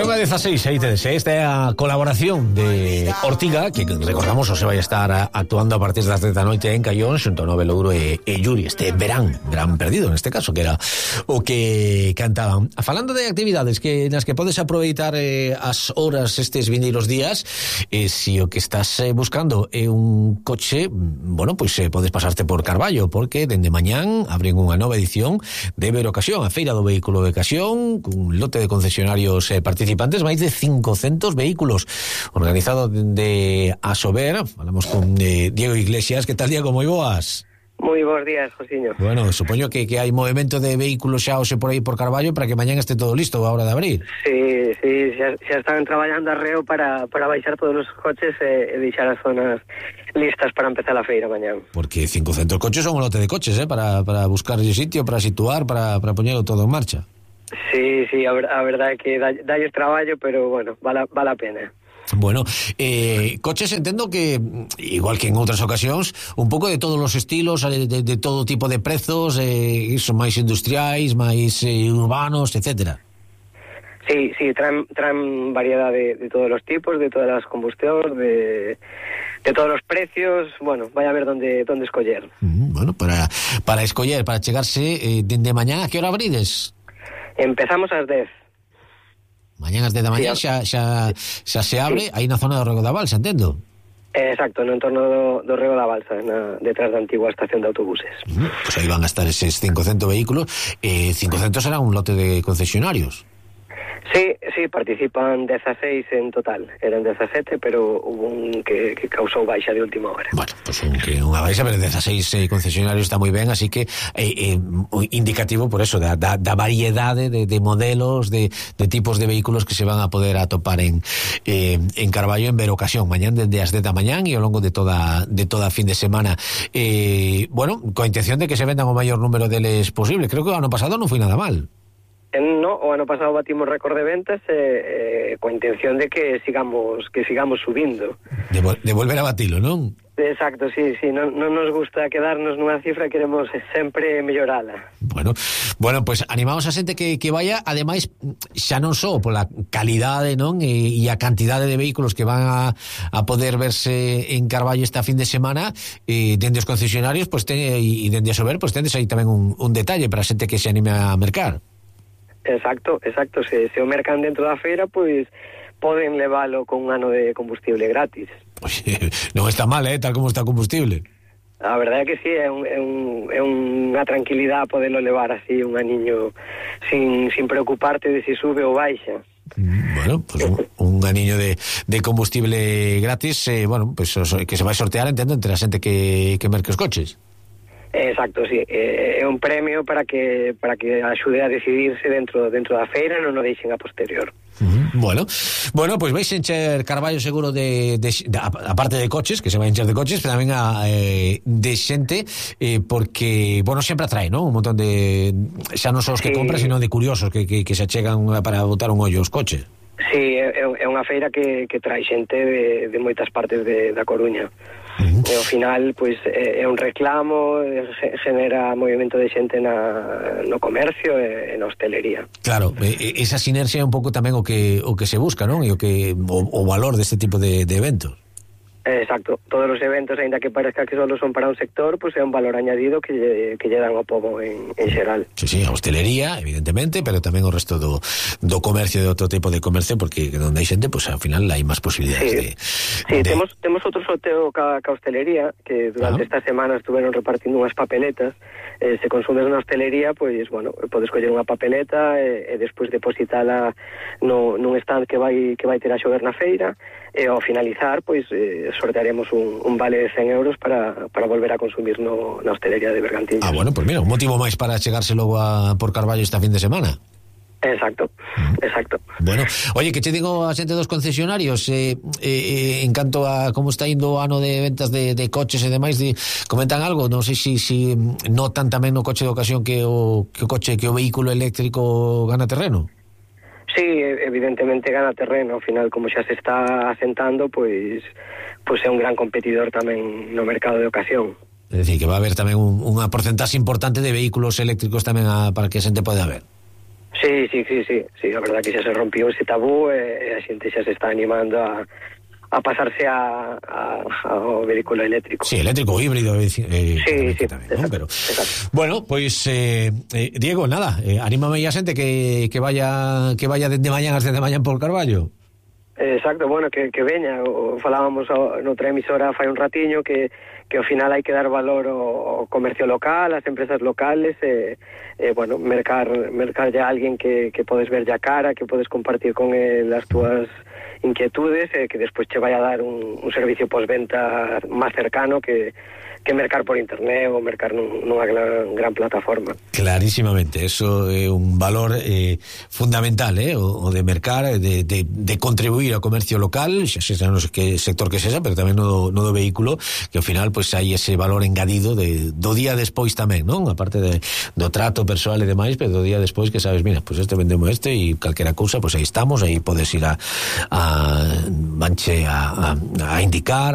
unha 16, aí tedes. Esta é a colaboración de Ortiga, que recordamos se vai estar actuando a partir das 10 da noite en Caión, xunto a Nove Louro e Yuri. Este verán perdido neste caso, que era o que cantaban. Falando de actividades nas que podes aproveitar as horas estes vindeiros días, se o que estás buscando é un coche, bueno, pois podes pasarte por Carballo, porque dende mañán abren unha nova edición de Verocasión, a Feira do Vehículo de Ocasión, cun lote de concesionarios participantes, máis de 500 vehículos, organizado de Asober. Falamos con Diego Iglesias. Que tal, Diego? Moi boas. Moi bons días, Josiño. Bueno, supoño que hai movimento de vehículos xa hoxe por aí por Carballo para que mañán este todo listo a hora de abrir. Sí, xa están traballando arreo para baixar todos os coches e deixar as zonas listas para empezar a feira mañán. Porque 500 coches son un lote de coches, para buscar sitio, para situar, para poñerlo todo en marcha. Sí, a verdade é que dalles traballo, pero bueno, vale a pena. Bueno, coches entendo que, igual que en outras ocasións, un pouco de todos os estilos, de todo tipo de prezos, son máis industriais, máis urbanos, etcétera. Sí, traen variedade de todos os tipos, de todas as combustións, de todos os precios. Bueno, vai a ver donde escoller. Bueno, para escoller, para chegarse dende mañá, a que hora abrides? Empezamos ás 10. Mañán ás 10 da mañá xa se abre, aí na zona do Rego da Balsa, entendo? Exacto, no entorno do Rego da Balsa, detrás da antigua estación de autobuses. Pois aí van a estar eses 500 vehículos, 500 será un lote de concesionarios. Sí, participan 16 en total. Eran 17, pero hubo un que causou baixa de última hora. Bueno, pues unha baixa, pero 16 concesionarios está moi ben, así que indicativo por eso, da variedade de modelos, de tipos de vehículos que se van a poder atopar en Carballo, en Verocasión, mañán desde as 10 da mañán e ao longo de toda a fin de semana. Bueno, coa intención de que se vendan o maior número deles posible. Creo que o ano pasado non foi nada mal. No, o ano pasado batimos récord de ventas coa intención de que sigamos subindo. De volver a batilo, non? Exacto, sí, non nos gusta quedarnos nunha cifra, queremos sempre mellorala. Bueno, pues animamos a xente que vaya, ademais xa non só pola calidade, non, e a cantidade de vehículos que van a poder verse en Carballo esta fin de semana, dende os concesionarios, pues e dende a Sober, pues tendes aí tamén un detalle para a xente que se anime a mercar. Exacto, se o mercan dentro da feira, pois poden leválo con un ano de combustible gratis. Oye, non está mal, tal como está o combustible. A verdade é que sí, é unha tranquilidade poderlo levar así un aniño sin preocuparte de si sube ou baixa. Bueno, pues un aniño de combustible gratis, bueno, pues que se vai sortear, entendo, entre a xente que merque os coches. Exacto, sí, é un premio para que axude a decidirse dentro da feira, non o deixen a posterior. Bueno, pois vais encher Carballo seguro a parte de coches, que se vai encher de coches, pero tamén de xente, porque, bueno, sempre atrae, non? Un montón de, xa non só os que compran, sino de curiosos que se achegan para botar un ollo aos coches. Sí, é unha feira que trae xente de moitas partes da Coruña. E ao final, pois, é un reclamo, genera movimento de xente no comercio e na hostelería. Claro, esa sinerxia é un pouco tamén o que se busca, non? E o valor deste tipo de eventos. Exacto, todos os eventos, aínda que parezca que só son para un sector, pois é un valor añadido que lle dan ao pobo en xeral. Sí, a hostelería, evidentemente, pero tamén o resto do comercio, de outro tipo de comercio, porque onde hai xente, pois ao final hai máis posibilidades temos outro sorteo ca hostelería, que durante esta semana estuveron repartindo unhas papeletas. Se consumes na hostelería, pois, bueno, podes coller unha papeleta e despois depositala nun stand que vai ter a xover na feira, e ao finalizar, pois, sortearemos un vale de 100 euros para volver a consumir na hostelería de Bergantiños. Bueno, pues mira, un motivo máis para chegarse logo por Carballo esta fin de semana. Exacto. Bueno, oye, que che digo a xente dos concesionarios, en canto a como está indo o ano de ventas de coches e demais, comentan algo, non sei se notan tamén no coche de ocasión que o vehículo eléctrico gana terreno. Sí, evidentemente gana terreno, ao final, como xa se está asentando, pois é un gran competidor tamén no mercado de ocasión. É dicir, que va a haber tamén unha porcentaxe importante de vehículos eléctricos tamén para que a xente poida ver. Sí, a verdad que xa se rompiu ese tabú e a xente xa se está animando a pasarse ao vehículo eléctrico. Sí, eléctrico, híbrido, sí, tamén, ¿no? Pero bueno, pois Diego, nada, anímame a xente que vaya dende mañán hasta de mañán por Carballo. Exacto, bueno, que veña, falábamos noutra emisora fai un ratiño que ao final hai que dar valor ao comercio local, ás empresas locales, bueno, mercarlle a alguén que podes ver a cara, que podes compartir con él as túas inquietudes, que despois che vai a dar un servicio postventa máis cercano que mercar por internet ou mercar nunha gran plataforma. Clarísimamente, eso é un valor fundamental, o de mercar, de contribuir ao comercio local, xa sexa no que sector que sexa, pero tamén no do vehículo, que ao final pois hai ese valor engadido do día despois tamén, non? A parte do trato persoal e demais, pero do día despois que sabes, mira, pois vendemos e calquera cousa, pois aí estamos, aí podes ir a indicar,